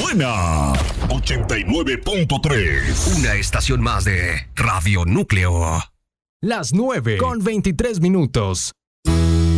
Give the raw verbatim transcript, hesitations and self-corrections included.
buena. ochenta y nueve punto tres. Una estación más de Radio Núcleo. Las nueve con veintitrés minutos.